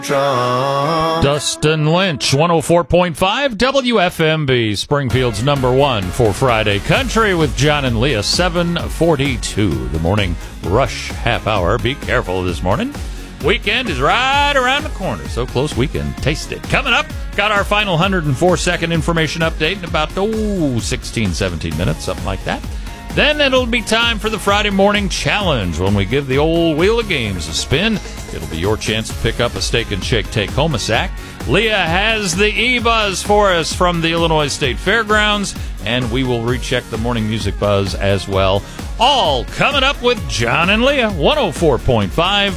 Dustin Lynch, 104.5 WFMB, Springfield's number one for Friday Country with John and Leah, 7:42. The morning rush half hour. Be careful this morning. Weekend is right around the corner. So close we can taste it. Coming up, got our final 104-second information update in about 16, 17 minutes, something like that. Then it'll be time for the Friday morning challenge when we give the old wheel of games a spin. It'll be your chance to pick up a Steak and Shake take-home a sack. Leah has the e-buzz for us from the Illinois State Fairgrounds, and we will recheck the morning music buzz as well. All coming up with John and Leah, 104.5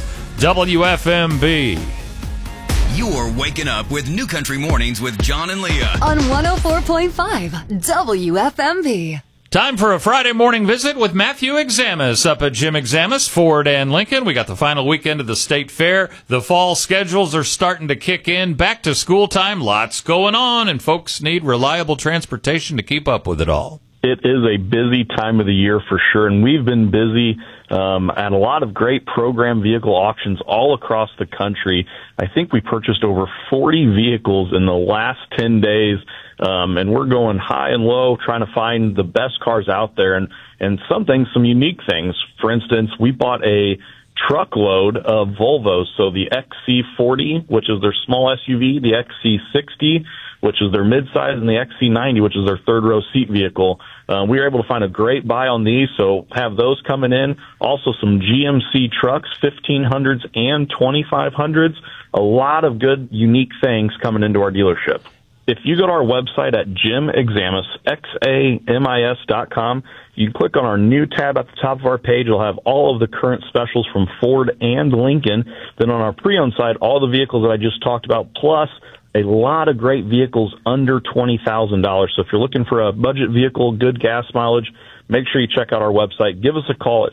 WFMB. You're waking up with New Country Mornings with John and Leah on 104.5 WFMB. Time for a Friday morning visit with Matthew Examus up at Jim Examus, Ford and Lincoln. We got the final weekend of the State Fair. The fall schedules are starting to kick in. Back to school time. Lots going on, and folks need reliable transportation to keep up with it all. It is a busy time of the year for sure, and we've been busy at a lot of great program vehicle auctions all across the country. I think we purchased over 40 vehicles in the last 10 days. And we're going high and low, trying to find the best cars out there and some unique things. For instance, we bought a truckload of Volvos. So the XC40, which is their small SUV, the XC60, which is their midsize, and the XC90, which is their third row seat vehicle. We were able to find a great buy on these, so have those coming in. Also some GMC trucks, 1500s and 2500s. A lot of good, unique things coming into our dealership. If you go to our website at Jim Examus, XAMIS.com, you click on our new tab at the top of our page. You'll have all of the current specials from Ford and Lincoln. Then on our pre-owned side, all the vehicles that I just talked about, plus a lot of great vehicles under $20,000. So if you're looking for a budget vehicle, good gas mileage, make sure you check out our website. Give us a call at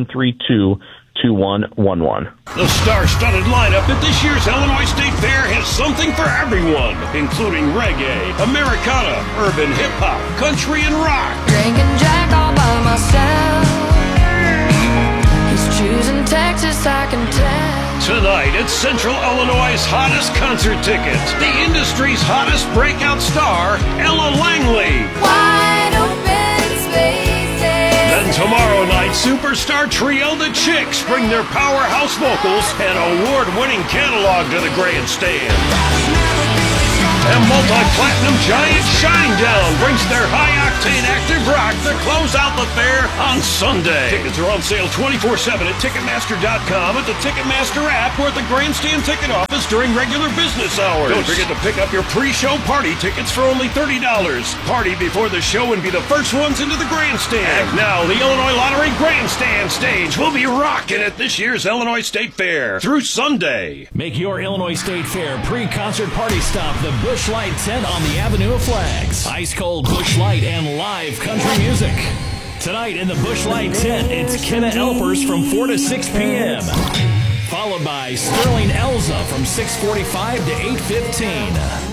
732-2111. The star-studded lineup at this year's Illinois State Fair has something for everyone, including reggae, Americana, urban hip-hop, country, and rock. Drinking Jack all by myself. He's choosing Texas, I can tell. Tonight, it's Central Illinois' hottest concert tickets. The industry's hottest breakout star, Ella Langley. Wide open spaces. Then tomorrow night, superstar trio The Chicks bring their powerhouse vocals and award-winning catalog to the grandstand. And multi-platinum giant Shinedown brings their high-octane active rock to close out the fair on Sunday. Tickets are on sale 24/7 at Ticketmaster.com, at the Ticketmaster app, or at the grandstand ticket office during regular business hours. Don't forget to pick up your pre-show party tickets for only $30. Party before the show and be the first ones into the grandstand. And now, the Illinois Lottery Grandstand stage will be rocking at this year's Illinois State Fair through Sunday. Make your Illinois State Fair pre-concert party stop the Busch Light tent on the Avenue of Flags. Ice cold Busch Light and live country music. Tonight in the Busch Light tent, it's Kenna Elpers from 4 to 6 p.m. Followed by Sterling Elza from 6:45 to 8:15.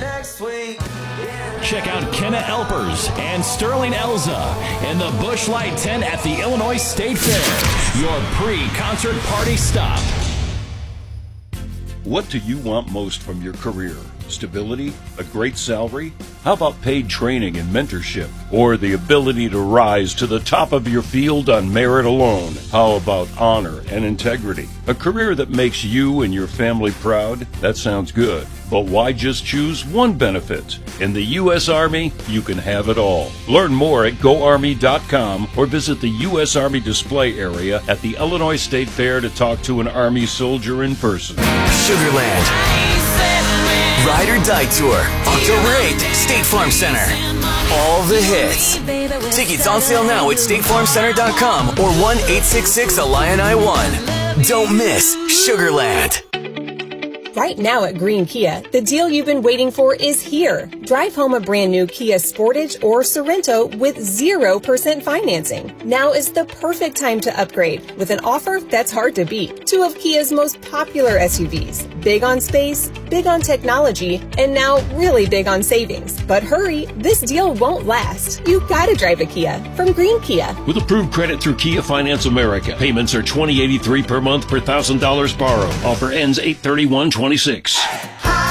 Check out Kenna Elpers and Sterling Elza in the Busch Light tent at the Illinois State Fair. Your pre-concert party stop. What do you want most from your career? Stability? A great salary? How about paid training and mentorship? Or the ability to rise to the top of your field on merit alone? How about honor and integrity? A career that makes you and your family proud? That sounds good. But why just choose one benefit? In the U.S. Army, you can have it all. Learn more at GoArmy.com or visit the U.S. Army display area at the Illinois State Fair to talk to an Army soldier in person. Sugarland. Ride or Die Tour, October 8th, State Farm Center. All the hits. Tickets on sale now at StateFarmCenter.com or 1-866-ILION-I-1. Don't miss Sugarland. Right now at Green Kia, the deal you've been waiting for is here. Drive home a brand new Kia Sportage or Sorento with 0% financing. Now is the perfect time to upgrade with an offer that's hard to beat. Two of Kia's most popular SUVs, Big on space, big on technology, and now really big on savings. But hurry, this deal won't last. You gotta drive a Kia from Green Kia. With approved credit through Kia Finance America, payments are $20.83 per month per $1,000 borrowed. Offer ends 8/31/26.